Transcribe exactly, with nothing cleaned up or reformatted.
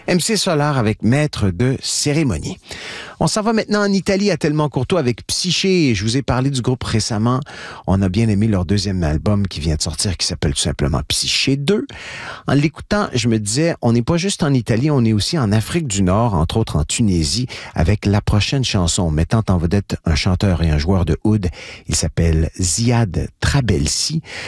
M C Solar avec Maître de cérémonie. On s'en va maintenant en Italie à Tellement Courtois avec Psyché. Je vous ai parlé du groupe récemment. On a bien aimé leur deuxième album qui vient de sortir, qui s'appelle tout simplement Psyché deux. En l'écoutant, je me disais, on n'est pas juste en Italie, on est aussi en Afrique du Nord, entre autres en Tunisie, avec la prochaine chanson mettant en vedette un chanteur et un joueur de oud. Il s'appelle Ziad Trabelsi.